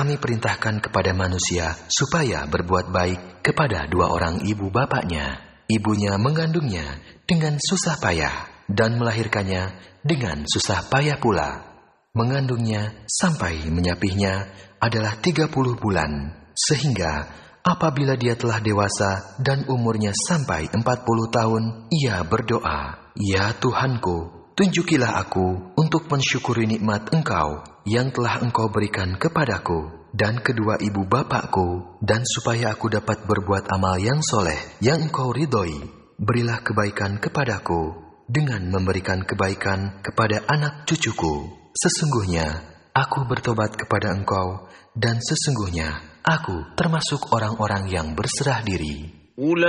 kami perintahkan kepada manusia supaya berbuat baik kepada dua orang ibu bapaknya. Ibunya mengandungnya dengan susah payah dan melahirkannya dengan susah payah pula. Mengandungnya sampai menyapihnya adalah 30 bulan, sehingga apabila dia telah dewasa dan umurnya sampai 40 tahun, ia berdoa, "Ya Tuhanku, tunjukilah aku untuk mensyukuri nikmat Engkau yang telah Engkau berikan kepadaku dan kedua ibu bapakku, dan supaya aku dapat berbuat amal yang soleh yang Engkau ridhoi. Berilah kebaikan kepadaku dengan memberikan kebaikan kepada anak cucuku. Sesungguhnya aku bertobat kepada Engkau, dan sesungguhnya aku termasuk orang-orang yang berserah diri."